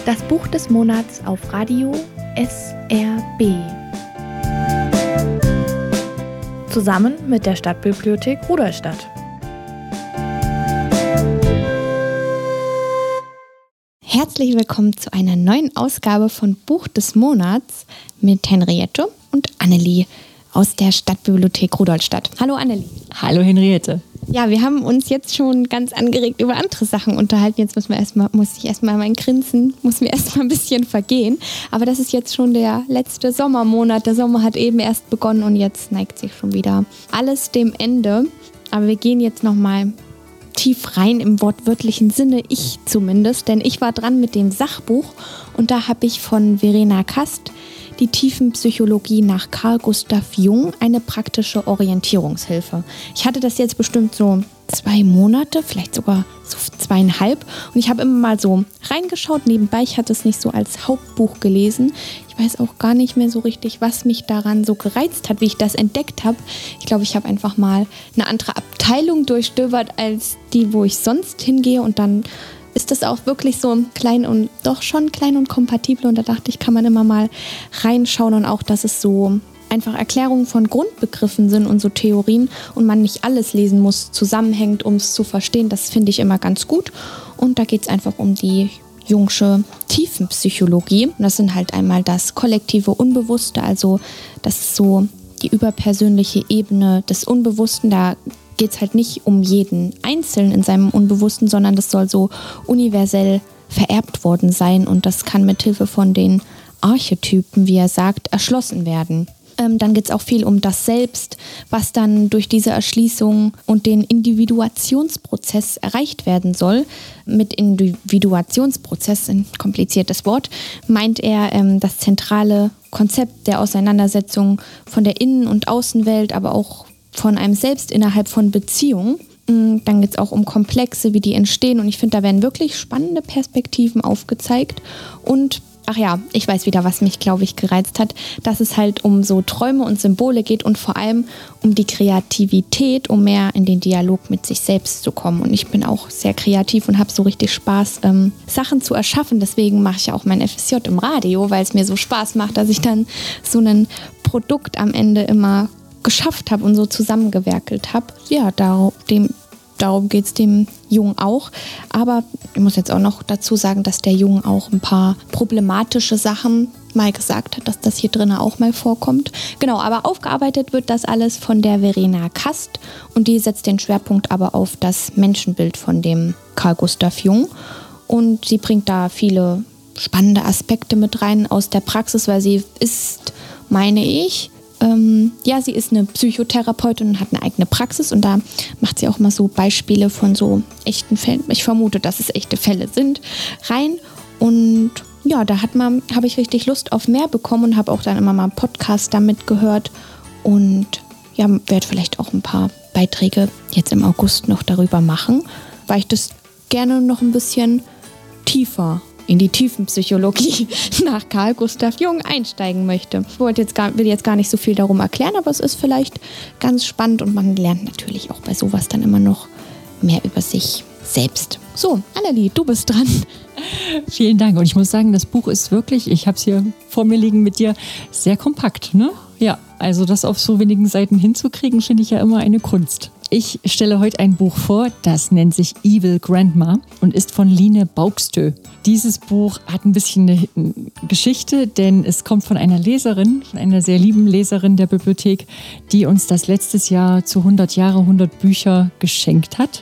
Das Buch des Monats auf Radio SRB. Zusammen mit der Stadtbibliothek Rudolstadt. Herzlich willkommen zu einer neuen Ausgabe von Buch des Monats mit Henriette und Annelie aus der Stadtbibliothek Rudolstadt. Hallo Annelie. Hallo Henriette. Ja, wir haben uns jetzt schon ganz angeregt über andere Sachen unterhalten. Jetzt muss ich erstmal mein Grinsen, muss mir erstmal ein bisschen vergehen. Aber das ist jetzt schon der letzte Sommermonat. Der Sommer hat eben erst begonnen und jetzt neigt sich schon wieder alles dem Ende. Aber wir gehen jetzt nochmal tief rein im wortwörtlichen Sinne, ich zumindest. Denn ich war dran mit dem Sachbuch und da habe ich von Verena Kast die Tiefenpsychologie nach Carl Gustav Jung, eine praktische Orientierungshilfe. Ich hatte das jetzt bestimmt so 2 Monate, vielleicht sogar so 2,5. Und ich habe immer mal so reingeschaut nebenbei. Ich hatte es nicht so als Hauptbuch gelesen. Ich weiß auch gar nicht mehr so richtig, was mich daran so gereizt hat, wie ich das entdeckt habe. Ich glaube, ich habe einfach mal eine andere Abteilung durchstöbert als die, wo ich sonst hingehe. Und dann ist das auch wirklich so klein und doch schon klein und kompatibel. Und da dachte ich, kann man immer mal reinschauen und auch, dass es so einfach Erklärungen von Grundbegriffen sind und so Theorien und man nicht alles lesen muss, zusammenhängt, um es zu verstehen. Das finde ich immer ganz gut. Und da geht es einfach um die Jungsche Tiefenpsychologie. Und das sind halt einmal das kollektive Unbewusste, also das ist so die überpersönliche Ebene des Unbewussten. Da geht es halt nicht um jeden Einzelnen in seinem Unbewussten, sondern das soll so universell vererbt worden sein und das kann mithilfe von den Archetypen, wie er sagt, erschlossen werden. Dann geht es auch viel um das Selbst, was dann durch diese Erschließung und den Individuationsprozess erreicht werden soll. Mit Individuationsprozess, ein kompliziertes Wort, meint er das zentrale Konzept der Auseinandersetzung von der Innen- und Außenwelt, aber auch von einem Selbst innerhalb von Beziehungen. Dann geht es auch um Komplexe, wie die entstehen. Und ich finde, da werden wirklich spannende Perspektiven aufgezeigt. Und, ach ja, ich weiß wieder, was mich, glaube ich, gereizt hat, dass es halt um so Träume und Symbole geht und vor allem um die Kreativität, um mehr in den Dialog mit sich selbst zu kommen. Und ich bin auch sehr kreativ und habe so richtig Spaß, Sachen zu erschaffen. Deswegen mache ich ja auch mein FSJ im Radio, weil es mir so Spaß macht, dass ich dann so ein Produkt am Ende immer geschafft habe und so zusammengewerkelt habe. Ja, darum geht es dem Jung auch. Aber ich muss jetzt auch noch dazu sagen, dass der Jung auch ein paar problematische Sachen mal gesagt hat, dass das hier drin auch mal vorkommt. Genau, aber aufgearbeitet wird das alles von der Verena Kast und die setzt den Schwerpunkt aber auf das Menschenbild von dem Carl Gustav Jung. Und sie bringt da viele spannende Aspekte mit rein aus der Praxis, weil sie ist, meine ich, sie ist eine Psychotherapeutin und hat eine eigene Praxis und da macht sie auch mal so Beispiele von so echten Fällen. Ich vermute, dass es echte Fälle sind, rein. Und ja, da habe ich richtig Lust auf mehr bekommen und habe auch dann immer mal einen Podcast damit gehört und ja, werde vielleicht auch ein paar Beiträge jetzt im August noch darüber machen, weil ich das gerne noch ein bisschen tiefer in die Tiefenpsychologie nach Carl Gustav Jung einsteigen möchte. Ich will jetzt gar nicht so viel darum erklären, aber es ist vielleicht ganz spannend und man lernt natürlich auch bei sowas dann immer noch mehr über sich selbst. So, Annelie, du bist dran. Vielen Dank und ich muss sagen, das Buch ist wirklich, ich habe es hier vor mir liegen mit dir, sehr kompakt, ne? Ja, also das auf so wenigen Seiten hinzukriegen, finde ich ja immer eine Kunst. Ich stelle heute ein Buch vor, das nennt sich Evil Grandma und ist von Line Baugstø. Dieses Buch hat ein bisschen eine Geschichte, denn es kommt von einer Leserin, von einer sehr lieben Leserin der Bibliothek, die uns das letztes Jahr zu 100 Jahre, 100 Bücher geschenkt hat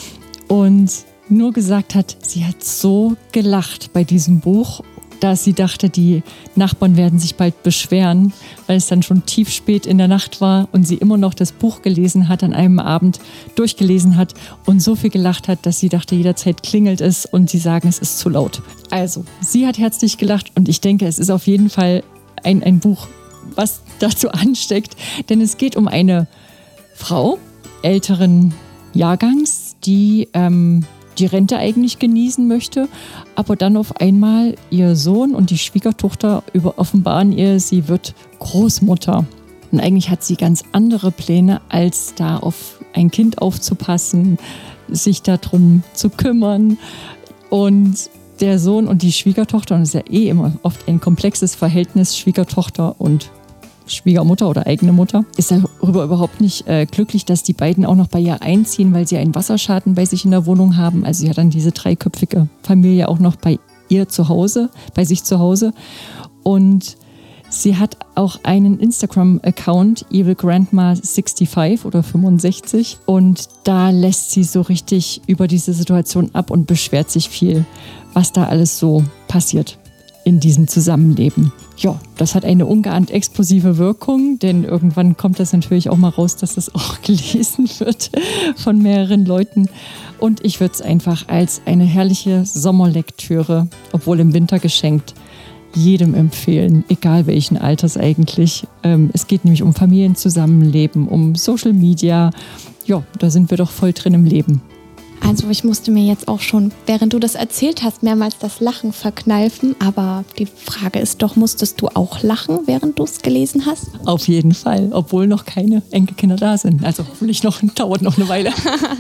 und nur gesagt hat, sie hat so gelacht bei diesem Buch, dass sie dachte, die Nachbarn werden sich bald beschweren, weil es dann schon tief spät in der Nacht war und sie immer noch das Buch gelesen hat, an einem Abend durchgelesen hat und so viel gelacht hat, dass sie dachte, jederzeit klingelt es und sie sagen, es ist zu laut. Also, sie hat herzlich gelacht und ich denke, es ist auf jeden Fall ein Buch, was dazu ansteckt, denn es geht um eine Frau älteren Jahrgangs, die die Rente eigentlich genießen möchte, aber dann auf einmal ihr Sohn und die Schwiegertochter offenbaren ihr, sie wird Großmutter. Und eigentlich hat sie ganz andere Pläne, als da auf ein Kind aufzupassen, sich darum zu kümmern. Und der Sohn und die Schwiegertochter, und es ist ja eh immer oft ein komplexes Verhältnis, Schwiegertochter und Schwiegermutter oder eigene Mutter, ist darüber überhaupt nicht glücklich, dass die beiden auch noch bei ihr einziehen, weil sie einen Wasserschaden bei sich in der Wohnung haben. Also sie hat dann diese dreiköpfige Familie auch noch bei ihr zu Hause, bei sich zu Hause. Und sie hat auch einen Instagram-Account, Evil Grandma 65 oder 65. Und da lässt sie so richtig über diese Situation ab und beschwert sich viel, was da alles so passiert in diesem Zusammenleben. Ja, das hat eine ungeahnt explosive Wirkung, denn irgendwann kommt das natürlich auch mal raus, dass das auch gelesen wird von mehreren Leuten. Und ich würde es einfach als eine herrliche Sommerlektüre, obwohl im Winter geschenkt, jedem empfehlen, egal welchen Alters eigentlich. Es geht nämlich um Familienzusammenleben, um Social Media. Ja, da sind wir doch voll drin im Leben. Also ich musste mir jetzt auch schon, während du das erzählt hast, mehrmals das Lachen verkneifen. Aber die Frage ist doch, musstest du auch lachen, während du es gelesen hast? Auf jeden Fall, obwohl noch keine Enkelkinder da sind. Also hoffentlich dauert noch eine Weile.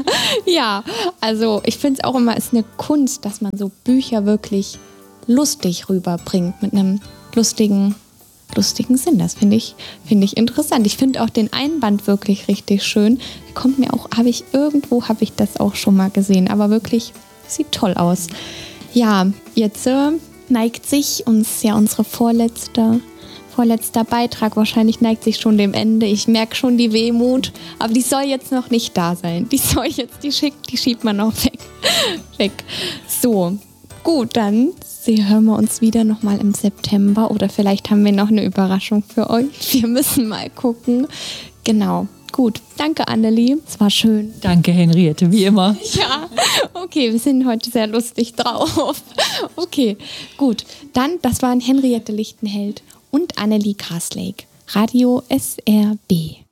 Ja, also ich finde es auch immer, ist eine Kunst, dass man so Bücher wirklich lustig rüberbringt, mit einem lustigen Sinn. Das finde ich interessant. Ich finde auch den Einband wirklich richtig schön. Kommt mir auch, habe ich das auch schon mal gesehen, aber wirklich sieht toll aus. Ja, jetzt neigt sich uns ja unsere vorletzter Beitrag, wahrscheinlich neigt sich schon dem Ende. Ich merke schon die Wehmut, aber die soll jetzt noch nicht da sein. Die schiebt man noch weg. So, gut, dann hören wir uns wieder nochmal im September oder vielleicht haben wir noch eine Überraschung für euch. Wir müssen mal gucken. Genau. Gut, danke Annelie, es war schön. Danke Henriette, wie immer. Ja, okay, wir sind heute sehr lustig drauf. Okay, gut, dann, das waren Henriette Lichtenheld und Annelie Karslake, Radio SRB.